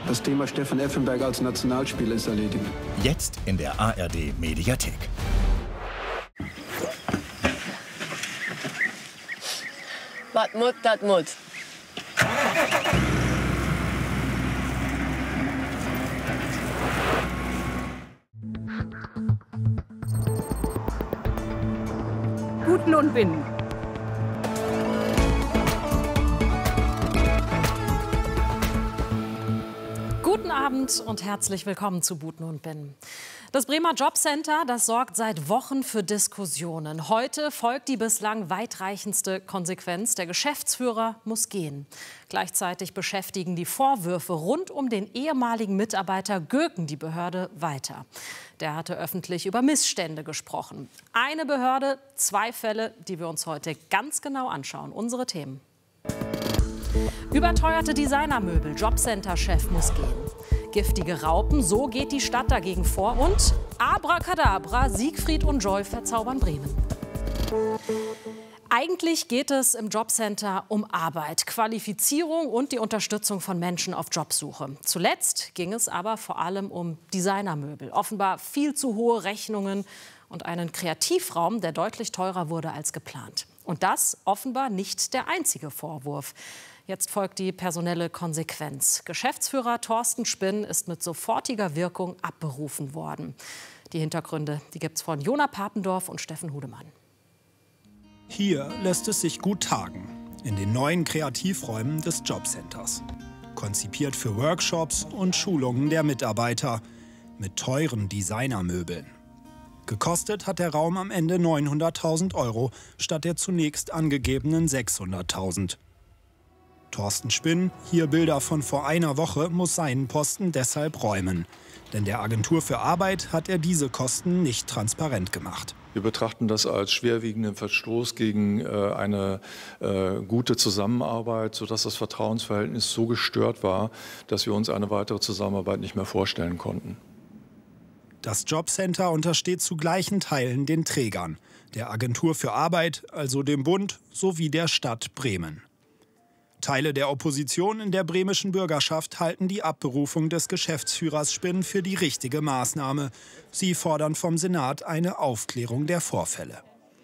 Das Thema Stefan Effenberg als Nationalspieler ist erledigt. Jetzt in der ARD Mediathek. Was Mut, das Mut. Guten und Binnen. Guten Abend und herzlich willkommen zu Buten und Binnen. Das Bremer Jobcenter, das sorgt seit Wochen für Diskussionen. Heute folgt die bislang weitreichendste Konsequenz. Der Geschäftsführer muss gehen. Gleichzeitig beschäftigen die Vorwürfe rund um den ehemaligen Mitarbeiter Göken die Behörde weiter. Der hatte öffentlich über Missstände gesprochen. Eine Behörde, zwei Fälle, die wir uns heute ganz genau anschauen. Unsere Themen. Überteuerte Designermöbel, Jobcenter-Chef muss gehen. Giftige Raupen, so geht die Stadt dagegen vor. Und Abracadabra, Siegfried und Joy verzaubern Bremen. Eigentlich geht es im Jobcenter um Arbeit, Qualifizierung und die Unterstützung von Menschen auf Jobsuche. Zuletzt ging es aber vor allem um Designermöbel. Offenbar viel zu hohe Rechnungen und einen Kreativraum, der deutlich teurer wurde als geplant. Und das offenbar nicht der einzige Vorwurf. Jetzt folgt die personelle Konsequenz. Geschäftsführer Thorsten Spinn ist mit sofortiger Wirkung abberufen worden. Die Hintergründe, die gibt's von Jona Papendorf und Steffen Hudemann. Hier lässt es sich gut tagen, in den neuen Kreativräumen des Jobcenters. Konzipiert für Workshops und Schulungen der Mitarbeiter mit teuren Designermöbeln. Gekostet hat der Raum am Ende 900.000 € statt der zunächst angegebenen 600.000. Thorsten Spinn, hier Bilder von vor einer Woche, muss seinen Posten deshalb räumen. Denn der Agentur für Arbeit hat er diese Kosten nicht transparent gemacht. Wir betrachten das als schwerwiegenden Verstoß gegen eine gute Zusammenarbeit, sodass das Vertrauensverhältnis so gestört war, dass wir uns eine weitere Zusammenarbeit nicht mehr vorstellen konnten. Das Jobcenter untersteht zu gleichen Teilen den Trägern, der Agentur für Arbeit, also dem Bund, sowie der Stadt Bremen. Teile der Opposition in der bremischen Bürgerschaft halten die Abberufung des Geschäftsführers Spinn für die richtige Maßnahme. Sie fordern vom Senat eine Aufklärung der Vorfälle.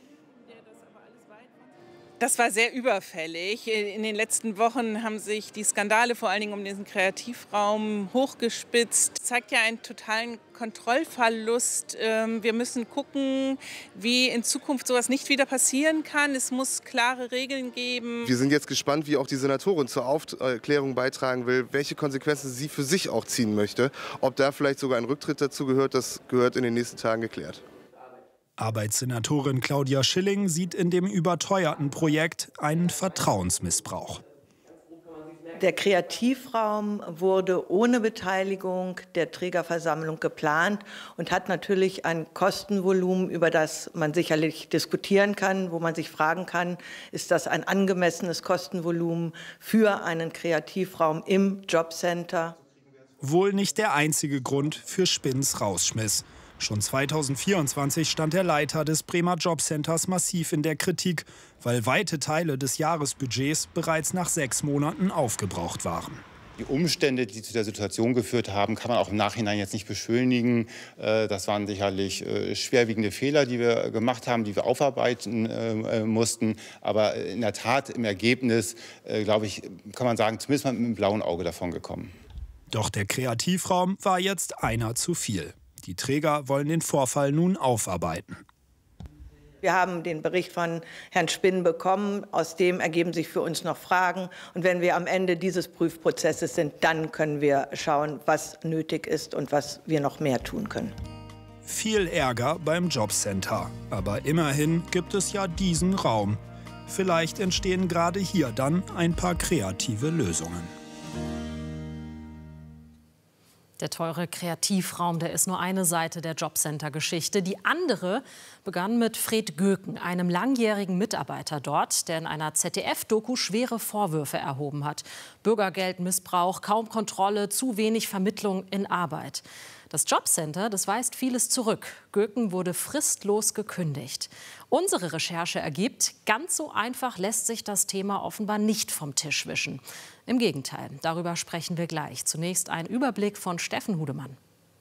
Das war sehr überfällig. In den letzten Wochen haben sich die Skandale vor allen Dingen um diesen Kreativraum hochgespitzt. Das zeigt ja einen totalen Kontrollverlust. Wir müssen gucken, wie in Zukunft sowas nicht wieder passieren kann. Es muss klare Regeln geben. Wir sind jetzt gespannt, wie auch die Senatorin zur Aufklärung beitragen will, welche Konsequenzen sie für sich auch ziehen möchte. Ob da vielleicht sogar ein Rücktritt dazu gehört, das gehört in den nächsten Tagen geklärt. Arbeitssenatorin Claudia Schilling sieht in dem überteuerten Projekt einen Vertrauensmissbrauch. Der Kreativraum wurde ohne Beteiligung der Trägerversammlung geplant und hat natürlich ein Kostenvolumen, über das man sicherlich diskutieren kann, wo man sich fragen kann, ist das ein angemessenes Kostenvolumen für einen Kreativraum im Jobcenter? Wohl nicht der einzige Grund für Spinns Rausschmiss. Schon 2024 stand der Leiter des Bremer Jobcenters massiv in der Kritik, weil weite Teile des Jahresbudgets bereits nach 6 Monaten aufgebraucht waren. Die Umstände, die zu der Situation geführt haben, kann man auch im Nachhinein jetzt nicht beschönigen. Das waren sicherlich schwerwiegende Fehler, die wir gemacht haben, die wir aufarbeiten mussten. Aber in der Tat, im Ergebnis, glaube ich, kann man sagen, zumindest mal mit einem blauen Auge davon gekommen. Doch der Kreativraum war jetzt einer zu viel. Die Träger wollen den Vorfall nun aufarbeiten. Wir haben den Bericht von Herrn Spinn bekommen. Aus dem ergeben sich für uns noch Fragen. Und wenn wir am Ende dieses Prüfprozesses sind, dann können wir schauen, was nötig ist und was wir noch mehr tun können. Viel Ärger beim Jobcenter. Aber immerhin gibt es ja diesen Raum. Vielleicht entstehen gerade hier dann ein paar kreative Lösungen. Der teure Kreativraum, der ist nur eine Seite der Jobcenter-Geschichte. Die andere begann mit Fred Göken, einem langjährigen Mitarbeiter dort, der in einer ZDF-Doku schwere Vorwürfe erhoben hat. Bürgergeldmissbrauch, kaum Kontrolle, zu wenig Vermittlung in Arbeit. Das Jobcenter, das weist vieles zurück. Göken wurde fristlos gekündigt. Unsere Recherche ergibt, ganz so einfach lässt sich das Thema offenbar nicht vom Tisch wischen. Im Gegenteil, darüber sprechen wir gleich. Zunächst ein Überblick von Steffen Hudemann.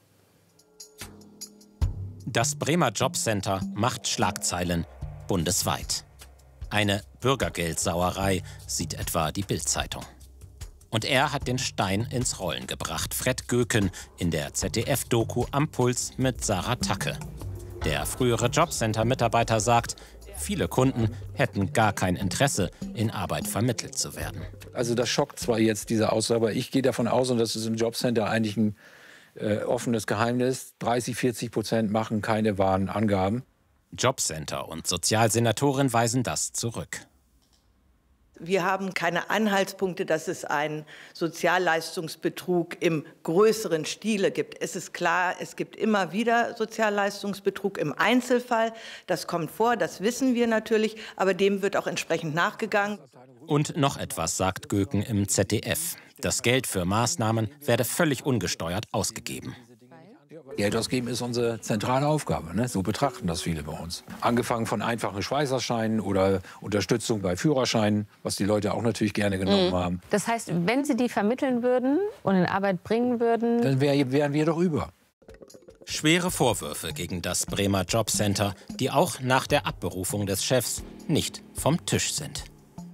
Das Bremer Jobcenter macht Schlagzeilen bundesweit. Eine Bürgergeldsauerei, sieht etwa die Bild-Zeitung. Und er hat den Stein ins Rollen gebracht. Fred Göken in der ZDF-Doku Am Puls mit Sarah Tacke. Der frühere Jobcenter-Mitarbeiter sagt, viele Kunden hätten gar kein Interesse, in Arbeit vermittelt zu werden. Also das schockt zwar jetzt, diese Aussage, aber ich gehe davon aus, und das ist im Jobcenter eigentlich ein offenes Geheimnis, 30–40% machen keine wahren Angaben. Jobcenter und Sozialsenatorin weisen das zurück. Wir haben keine Anhaltspunkte, dass es einen Sozialleistungsbetrug im größeren Stile gibt. Es ist klar, es gibt immer wieder Sozialleistungsbetrug im Einzelfall. Das kommt vor, das wissen wir natürlich, aber dem wird auch entsprechend nachgegangen. Und noch etwas sagt Göken im ZDF. Das Geld für Maßnahmen werde völlig ungesteuert ausgegeben. Geld ausgeben ist unsere zentrale Aufgabe, ne? So betrachten das viele bei uns. Angefangen von einfachen Schweißerscheinen oder Unterstützung bei Führerscheinen, was die Leute auch natürlich gerne genommen haben. Das heißt, wenn Sie die vermitteln würden und in Arbeit bringen würden, dann wären wir doch über. Schwere Vorwürfe gegen das Bremer Jobcenter, die auch nach der Abberufung des Chefs nicht vom Tisch sind.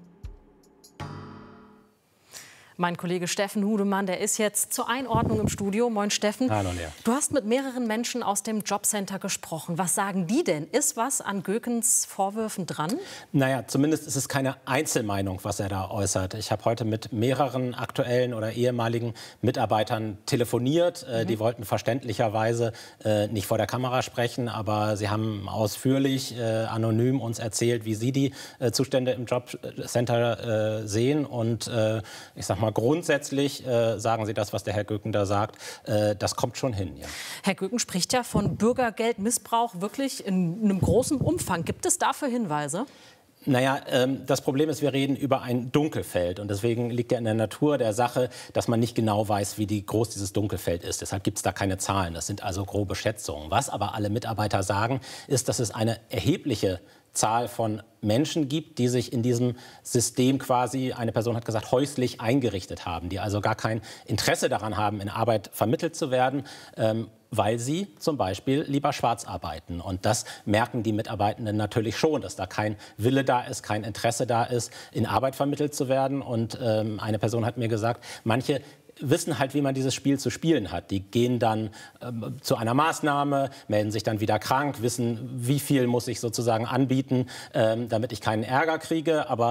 Mein Kollege Steffen Hudemann, der ist jetzt zur Einordnung im Studio. Moin Steffen. Hallo Lea. Du hast mit mehreren Menschen aus dem Jobcenter gesprochen. Was sagen die denn? Ist was an Gökens Vorwürfen dran? Naja, zumindest ist es keine Einzelmeinung, was er da äußert. Ich habe heute mit mehreren aktuellen oder ehemaligen Mitarbeitern telefoniert. Die wollten verständlicherweise nicht vor der Kamera sprechen, aber sie haben ausführlich anonym uns erzählt, wie sie die Zustände im Jobcenter sehen. Und ich sag mal, grundsätzlich sagen Sie das, was der Herr Göken da sagt, das kommt schon hin. Ja. Herr Göken spricht ja von Bürgergeldmissbrauch wirklich in einem großen Umfang. Gibt es dafür Hinweise? Naja, das Problem ist, wir reden über ein Dunkelfeld. Und deswegen liegt ja in der Natur der Sache, dass man nicht genau weiß, wie groß dieses Dunkelfeld ist. Deshalb gibt es da keine Zahlen. Das sind also grobe Schätzungen. Was aber alle Mitarbeiter sagen, ist, dass es eine erhebliche Zahl von Menschen gibt, die sich in diesem System quasi, eine Person hat gesagt, häuslich eingerichtet haben, die also gar kein Interesse daran haben, in Arbeit vermittelt zu werden, weil sie zum Beispiel lieber schwarz arbeiten. Und das merken die Mitarbeitenden natürlich schon, dass da kein Wille da ist, kein Interesse da ist, in Arbeit vermittelt zu werden. Und eine Person hat mir gesagt, manche wissen halt, wie man dieses Spiel zu spielen hat. Die gehen dann zu einer Maßnahme, melden sich dann wieder krank, wissen, wie viel muss ich sozusagen anbieten, damit ich keinen Ärger kriege. Aber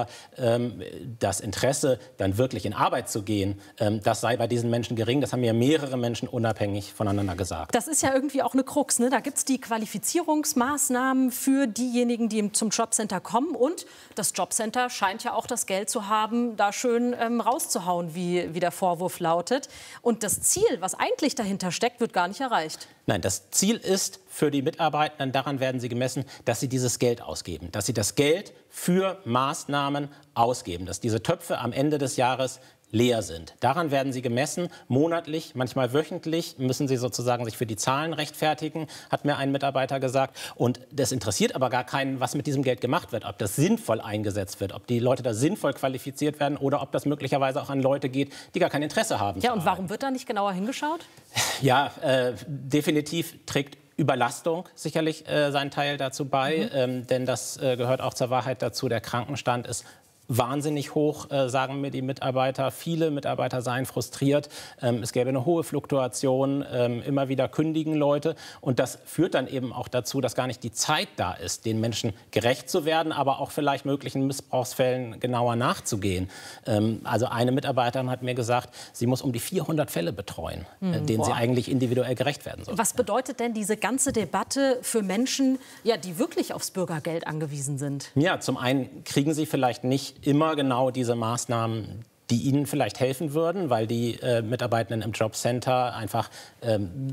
das Interesse, dann wirklich in Arbeit zu gehen, das sei bei diesen Menschen gering. Das haben mir mehrere Menschen unabhängig voneinander gesagt. Das ist ja irgendwie auch eine Krux, ne? Da gibt es die Qualifizierungsmaßnahmen für diejenigen, die zum Jobcenter kommen. Und das Jobcenter scheint ja auch das Geld zu haben, da schön rauszuhauen, wie der Vorwurf lautet. Und das Ziel, was eigentlich dahinter steckt, wird gar nicht erreicht. Nein, das Ziel ist für die Mitarbeitenden, daran werden sie gemessen, dass sie dieses Geld ausgeben. Dass sie das Geld für Maßnahmen ausgeben. Dass diese Töpfe am Ende des Jahres leer sind. Daran werden sie gemessen, monatlich, manchmal wöchentlich, müssen sie sozusagen sich für die Zahlen rechtfertigen, hat mir ein Mitarbeiter gesagt. Und das interessiert aber gar keinen, was mit diesem Geld gemacht wird, ob das sinnvoll eingesetzt wird, ob die Leute da sinnvoll qualifiziert werden oder ob das möglicherweise auch an Leute geht, die gar kein Interesse haben. Ja, und warum wird da nicht genauer hingeschaut? Ja, definitiv trägt Überlastung sicherlich seinen Teil dazu bei, denn das gehört auch zur Wahrheit dazu. Der Krankenstand ist wahnsinnig hoch, sagen mir die Mitarbeiter. Viele Mitarbeiter seien frustriert. Es gäbe eine hohe Fluktuation, immer wieder kündigen Leute. Und das führt dann eben auch dazu, dass gar nicht die Zeit da ist, den Menschen gerecht zu werden, aber auch vielleicht möglichen Missbrauchsfällen genauer nachzugehen. Also eine Mitarbeiterin hat mir gesagt, sie muss um die 400 Fälle betreuen, denen sie eigentlich individuell gerecht werden soll. Was bedeutet denn diese ganze Debatte für Menschen, ja, die wirklich aufs Bürgergeld angewiesen sind? Ja, zum einen kriegen sie vielleicht nicht immer genau diese Maßnahmen, die ihnen vielleicht helfen würden, weil die Mitarbeitenden im Jobcenter einfach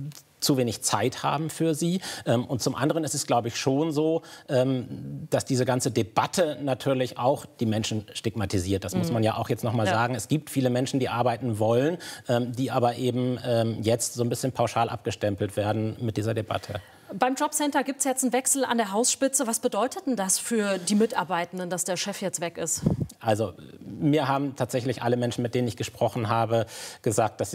zu wenig Zeit haben für sie. Und zum anderen ist es, glaube ich, schon so, dass diese ganze Debatte natürlich auch die Menschen stigmatisiert. Das muss man ja auch jetzt noch mal sagen. Es gibt viele Menschen, die arbeiten wollen, die aber eben jetzt so ein bisschen pauschal abgestempelt werden mit dieser Debatte. Beim Jobcenter gibt es jetzt einen Wechsel an der Hausspitze. Was bedeutet denn das für die Mitarbeitenden, dass der Chef jetzt weg ist? Also mir haben tatsächlich alle Menschen, mit denen ich gesprochen habe, gesagt, dass